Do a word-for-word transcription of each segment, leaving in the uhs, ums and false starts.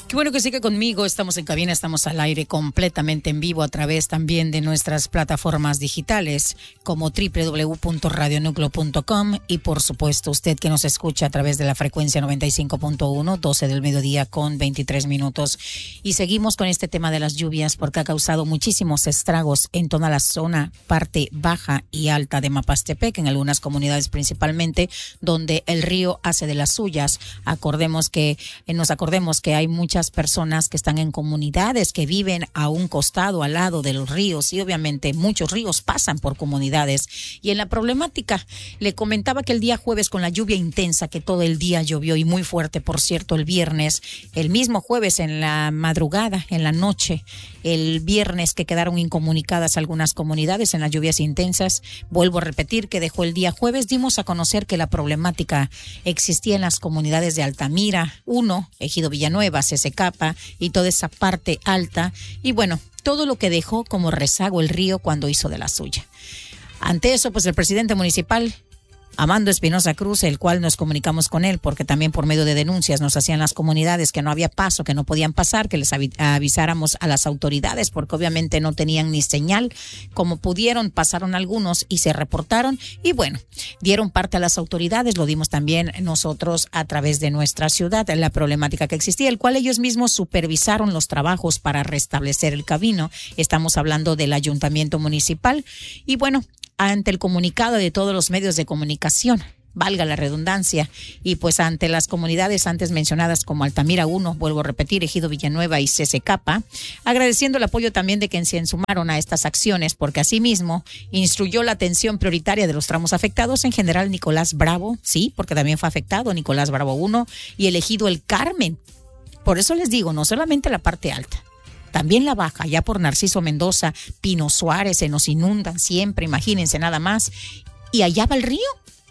Qué bueno que siga conmigo. Estamos en cabina, estamos al aire completamente en vivo a través también de nuestras plataformas digitales como doble u doble u doble u punto radio núcleo punto com y por supuesto usted que nos escucha a través de la frecuencia noventa y cinco punto uno, doce del mediodía con veintitrés minutos. Y seguimos con este tema de las lluvias porque ha causado muchísimos estragos en toda la zona parte baja y alta de Mapastepec, en algunas comunidades principalmente donde el río hace de las suyas. Acordemos que, eh, nos acordemos que hay muchas personas que están en comunidades que viven a un costado, al lado de los ríos, y obviamente muchos ríos pasan por comunidades. Y en la problemática, le comentaba que el día jueves, con la lluvia intensa que todo el día llovió y muy fuerte, por cierto, el viernes, el mismo jueves en la madrugada, en la noche, el viernes que quedaron incomunicadas algunas comunidades en las lluvias intensas, vuelvo a repetir que dejó el día jueves, dimos a conocer que la problemática existía en las comunidades de Altamira, uno, Ejido Villanueva, Capa y toda esa parte alta, y bueno, todo lo que dejó como rezago el río cuando hizo de la suya. Ante eso, pues el presidente municipal, Amando Espinosa Cruz, el cual nos comunicamos con él porque también por medio de denuncias nos hacían las comunidades que no había paso, que no podían pasar, que les avisáramos a las autoridades porque obviamente no tenían ni señal. Como pudieron, pasaron algunos y se reportaron y bueno, dieron parte a las autoridades, lo dimos también nosotros a través de nuestra ciudad, la problemática que existía, el cual ellos mismos supervisaron los trabajos para restablecer el camino. Estamos hablando del ayuntamiento municipal y bueno, ante el comunicado de todos los medios de comunicación, valga la redundancia, y pues ante las comunidades antes mencionadas como Altamira uno, vuelvo a repetir, Ejido Villanueva y Cesecapa, agradeciendo el apoyo también de quienes se sumaron a estas acciones, porque asimismo instruyó la atención prioritaria de los tramos afectados, en general Nicolás Bravo, sí, porque también fue afectado, Nicolás Bravo uno, y el Ejido El Carmen. Por eso les digo, no solamente la parte alta, también la baja, ya por Narciso Mendoza, Pino Suárez, se nos inundan siempre, imagínense nada más. Y allá va el río,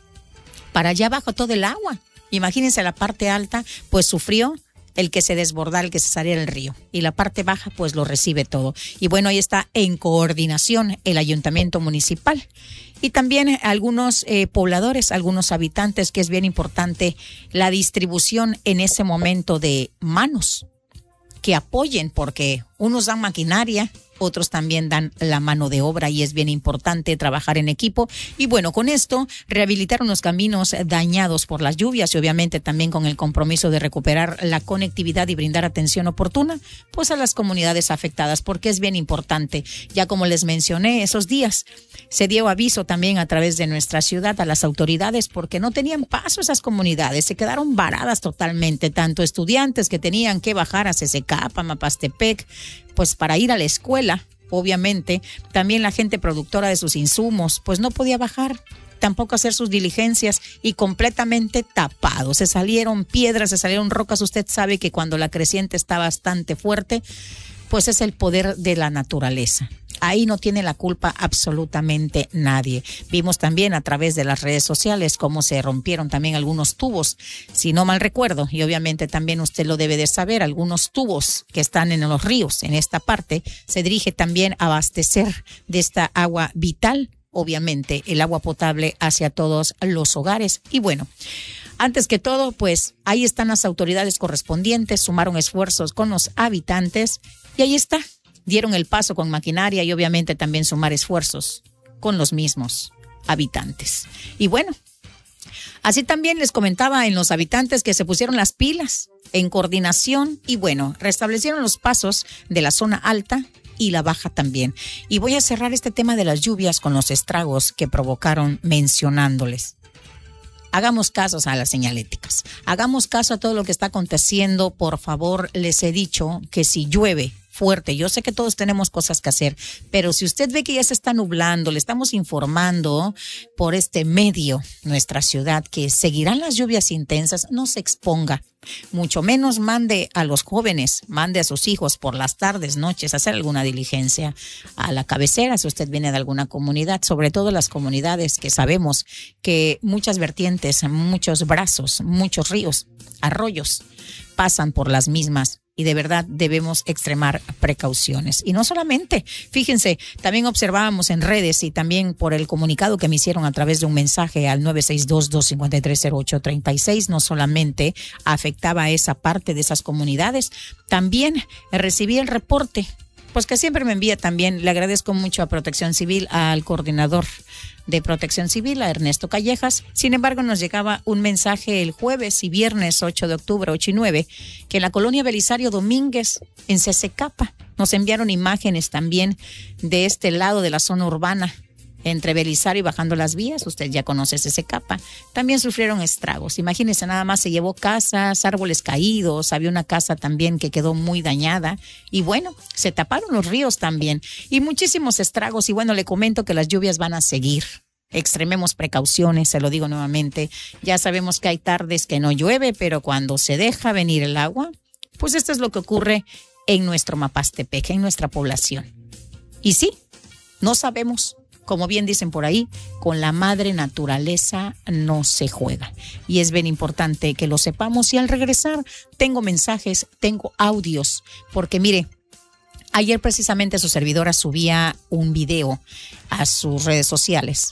para allá baja todo el agua. Imagínense la parte alta, pues sufrió el que se desbordara, el que se saliera el río. Y la parte baja, pues lo recibe todo. Y bueno, ahí está en coordinación el ayuntamiento municipal. Y también algunos eh, pobladores, algunos habitantes, que es bien importante la distribución en ese momento de manos que apoyen, porque unos dan maquinaria, otros también dan la mano de obra y es bien importante trabajar en equipo. Y bueno, con esto rehabilitaron los caminos dañados por las lluvias y obviamente también con el compromiso de recuperar la conectividad y brindar atención oportuna pues a las comunidades afectadas, porque es bien importante. Ya como les mencioné, esos días se dio aviso también a través de nuestra ciudad a las autoridades porque no tenían paso esas comunidades, se quedaron varadas totalmente, tanto estudiantes que tenían que bajar a Cesecapa, Mapastepec, pues para ir a la escuela, obviamente, también la gente productora de sus insumos, pues no podía bajar, tampoco hacer sus diligencias y completamente tapados. Se salieron piedras, se salieron rocas. Usted sabe que cuando la creciente está bastante fuerte, pues es el poder de la naturaleza. Ahí no tiene la culpa absolutamente nadie. Vimos también a través de las redes sociales cómo se rompieron también algunos tubos, si no mal recuerdo, y obviamente también usted lo debe de saber, algunos tubos que están en los ríos, en esta parte, se dirige también a abastecer de esta agua vital, obviamente el agua potable hacia todos los hogares. Y bueno, antes que todo, pues ahí están las autoridades correspondientes, sumaron esfuerzos con los habitantes y ahí está. Dieron el paso con maquinaria y obviamente también sumar esfuerzos con los mismos habitantes. Y bueno, así también les comentaba en los habitantes que se pusieron las pilas en coordinación y bueno, restablecieron los pasos de la zona alta y la baja también. Y voy a cerrar este tema de las lluvias con los estragos que provocaron mencionándoles. Hagamos caso a las señaléticas, hagamos caso a todo lo que está aconteciendo. Por favor, les he dicho que si llueve fuerte, yo sé que todos tenemos cosas que hacer, pero si usted ve que ya se está nublando, le estamos informando por este medio, nuestra ciudad, que seguirán las lluvias intensas, no se exponga, mucho menos mande a los jóvenes, mande a sus hijos por las tardes, noches, a hacer alguna diligencia a la cabecera, si usted viene de alguna comunidad, sobre todo las comunidades que sabemos que muchas vertientes, muchos brazos, muchos ríos, arroyos, pasan por las mismas. y de verdad debemos extremar precauciones. Y no solamente, fíjense, también observábamos en redes y también por el comunicado que me hicieron a través de un mensaje al nueve seis dos, dos cinco tres, cero ocho tres seis, no solamente afectaba a esa parte de esas comunidades, también recibí el reporte, pues que siempre me envía también, le agradezco mucho a Protección Civil, al coordinador de Protección Civil, a Ernesto Callejas. Sin embargo, nos llegaba un mensaje el jueves y viernes ocho de octubre, ocho y nueve, que en la colonia Belisario Domínguez, en Cesecapa, nos enviaron imágenes también de este lado de la zona urbana, entre Belisario y bajando las vías. Usted ya conoce Cesecapa. También sufrieron estragos. Imagínense, nada más se llevó casas, árboles caídos, había una casa también que quedó muy dañada y bueno, se taparon los ríos también y muchísimos estragos. Y bueno, le comento que las lluvias van a seguir. Extrememos precauciones, se lo digo nuevamente. Ya sabemos que hay tardes que no llueve, pero cuando se deja venir el agua, pues esto es lo que ocurre en nuestro Mapastepec, en nuestra población. Y sí, no sabemos. Como bien dicen por ahí, con la madre naturaleza no se juega. Y es bien importante que lo sepamos. Y al regresar, tengo mensajes, tengo audios. Porque mire, ayer precisamente su servidora subía un video a sus redes sociales.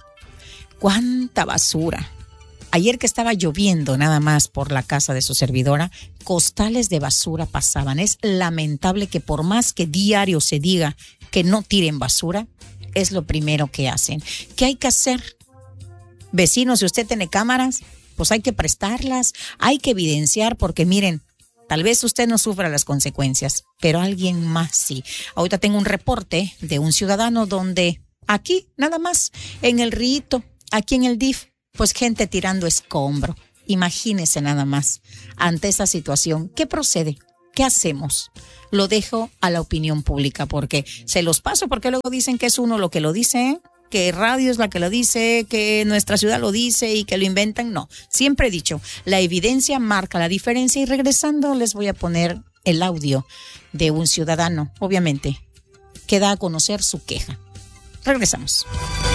¡Cuánta basura! Ayer que estaba lloviendo nada más por la casa de su servidora, costales de basura pasaban. Es lamentable que por más que diario se diga que no tiren basura, es lo primero que hacen. ¿Qué hay que hacer? Vecinos, si usted tiene cámaras, pues hay que prestarlas, hay que evidenciar, porque miren, tal vez usted no sufra las consecuencias, pero alguien más sí. Ahorita tengo un reporte de un ciudadano donde aquí, nada más, en el Río, aquí en el D I F, pues gente tirando escombro. Imagínese nada más, ante esa situación, ¿qué procede? ¿Qué hacemos? Lo dejo a la opinión pública porque se los paso porque luego dicen que es uno lo que lo dice, ¿eh? Que radio es la que lo dice, que nuestra ciudad lo dice y que lo inventan. No, siempre he dicho, la evidencia marca la diferencia y regresando les voy a poner el audio de un ciudadano, obviamente, que da a conocer su queja. Regresamos.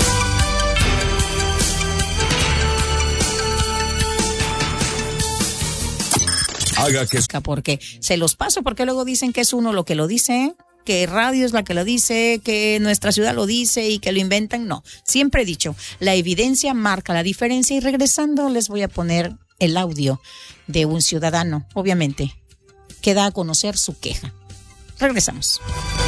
Haga que... Porque se los paso porque luego dicen que es uno lo que lo dice, ¿eh? Que radio es la que lo dice, que nuestra ciudad lo dice y que lo inventan. No, siempre he dicho, la evidencia marca la diferencia y regresando les voy a poner el audio de un ciudadano, obviamente, que da a conocer su queja. Regresamos.